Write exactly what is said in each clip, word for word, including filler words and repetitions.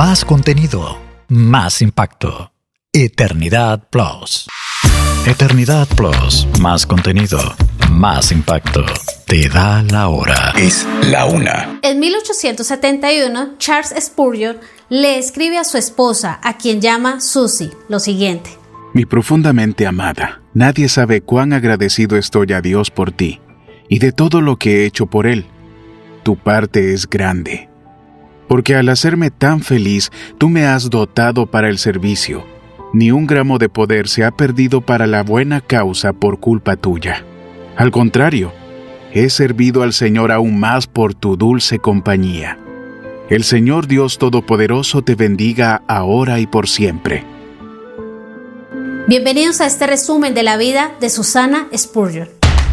Más contenido, más impacto. Eternidad Plus. Eternidad Plus, más contenido, más impacto. Te da la hora. Es la una. En mil ochocientos setenta y uno, Charles Spurgeon le escribe a su esposa, a quien llama Susie, lo siguiente. Mi profundamente amada, nadie sabe cuán agradecido estoy a Dios por ti y de todo lo que he hecho por Él. Tu parte es grande, porque al hacerme tan feliz, tú me has dotado para el servicio. Ni un gramo de poder se ha perdido para la buena causa por culpa tuya. Al contrario, he servido al Señor aún más por tu dulce compañía. El Señor Dios Todopoderoso te bendiga ahora y por siempre. Bienvenidos a este resumen de la vida de Susannah Spurgeon.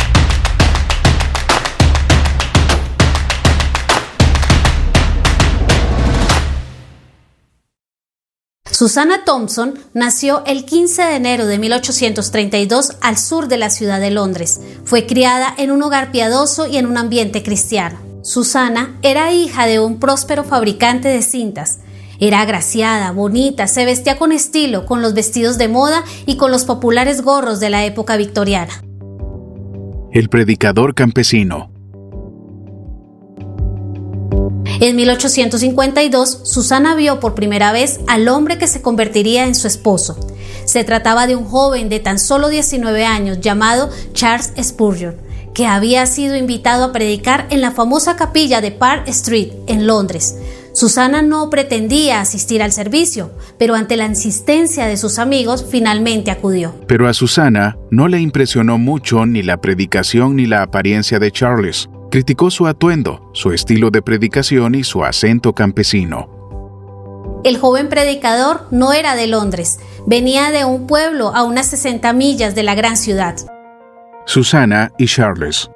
Susannah Thompson nació el quince de enero de mil ochocientos treinta y dos al sur de la ciudad de Londres. Fue criada en un hogar piadoso y en un ambiente cristiano. Susannah era hija de un próspero fabricante de cintas. Era agraciada, bonita, se vestía con estilo, con los vestidos de moda y con los populares gorros de la época victoriana. El predicador campesino. En mil ochocientos cincuenta y dos, Susannah vio por primera vez al hombre que se convertiría en su esposo. Se trataba de un joven de tan solo diecinueve años llamado Charles Spurgeon, que había sido invitado a predicar en la famosa capilla de Park Street, en Londres. Susannah no pretendía asistir al servicio, pero ante la insistencia de sus amigos, finalmente acudió. Pero a Susannah no le impresionó mucho ni la predicación ni la apariencia de Charles. Criticó su atuendo, su estilo de predicación y su acento campesino. El joven predicador no era de Londres, venía de un pueblo a unas sesenta millas de la gran ciudad. Susannah y Charles.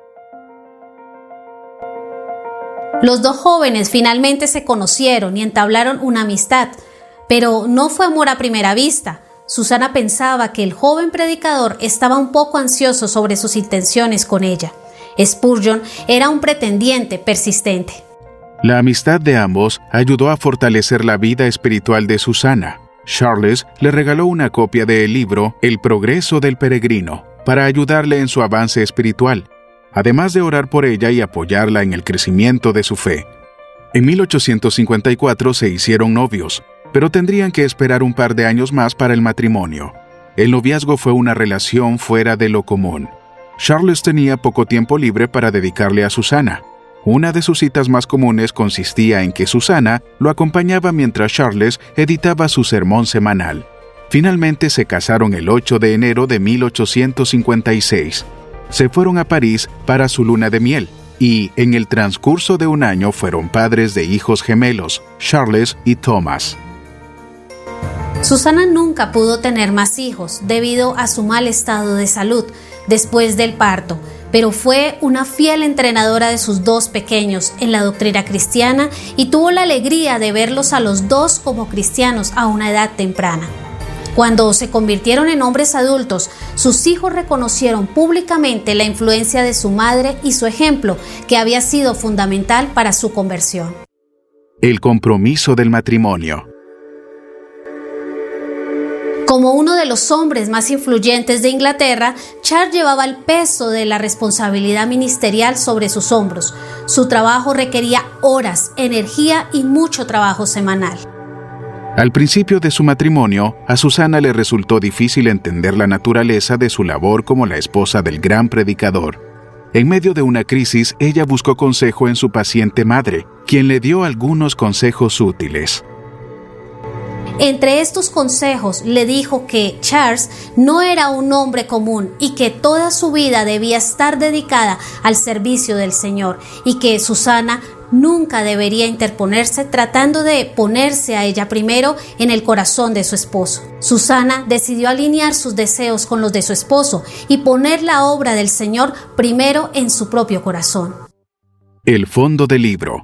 Los dos jóvenes finalmente se conocieron y entablaron una amistad, pero no fue amor a primera vista. Susannah pensaba que el joven predicador estaba un poco ansioso sobre sus intenciones con ella. Spurgeon era un pretendiente persistente. La amistad de ambos ayudó a fortalecer la vida espiritual de Susannah. Charles le regaló una copia del libro El progreso del peregrino para ayudarle en su avance espiritual, además de orar por ella y apoyarla en el crecimiento de su fe. En mil ochocientos cincuenta y cuatro se hicieron novios, pero tendrían que esperar un par de años más para el matrimonio. El noviazgo fue una relación fuera de lo común. Charles tenía poco tiempo libre para dedicarle a Susannah. Una de sus citas más comunes consistía en que Susannah lo acompañaba mientras Charles editaba su sermón semanal. Finalmente se casaron el ocho de enero de mil ochocientos cincuenta y seis. Se fueron a París para su luna de miel y, en el transcurso de un año, fueron padres de hijos gemelos, Charles y Thomas. Susannah nunca pudo tener más hijos debido a su mal estado de salud después del parto, pero fue una fiel entrenadora de sus dos pequeños en la doctrina cristiana y tuvo la alegría de verlos a los dos como cristianos a una edad temprana. Cuando se convirtieron en hombres adultos, sus hijos reconocieron públicamente la influencia de su madre y su ejemplo, que había sido fundamental para su conversión. El compromiso del matrimonio. Como uno de los hombres más influyentes de Inglaterra, Charles llevaba el peso de la responsabilidad ministerial sobre sus hombros. Su trabajo requería horas, energía y mucho trabajo semanal. Al principio de su matrimonio, a Susannah le resultó difícil entender la naturaleza de su labor como la esposa del gran predicador. En medio de una crisis, ella buscó consejo en su paciente madre, quien le dio algunos consejos útiles. Entre estos consejos le dijo que Charles no era un hombre común y que toda su vida debía estar dedicada al servicio del Señor y que Susannah nunca debería interponerse tratando de ponerse a ella primero en el corazón de su esposo. Susannah decidió alinear sus deseos con los de su esposo y poner la obra del Señor primero en su propio corazón. El fondo del libro.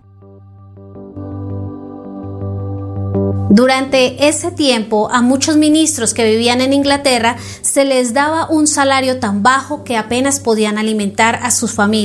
Durante ese tiempo, a muchos ministros que vivían en Inglaterra se les daba un salario tan bajo que apenas podían alimentar a sus familias.